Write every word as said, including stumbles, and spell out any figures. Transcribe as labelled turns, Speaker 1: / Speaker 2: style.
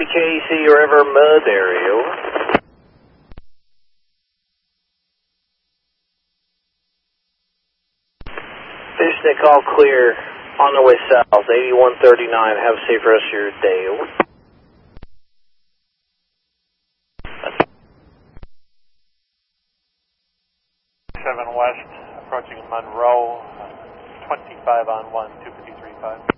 Speaker 1: K C River Motherville. Fishnet, all clear on the way south, eighty-one thirty-nine. Have a safe rest of your day. Over.
Speaker 2: seven West, approaching Monroe, twenty-five on one, two fifty-three point five.